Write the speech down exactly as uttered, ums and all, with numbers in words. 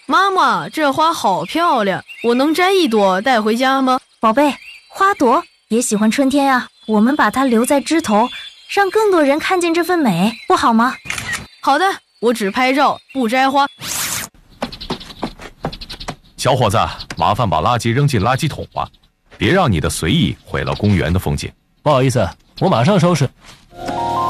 妈妈，这花好漂亮，我能摘一朵带回家吗？ 宝贝，花朵也喜欢春天呀，我们把它留在枝头，让更多人看见这份美，不好吗？ 好的，我只拍照，不摘花。 小伙子，麻烦把垃圾扔进垃圾桶吧，别让你的随意毁了公园的风景。 不好意思，我马上收拾。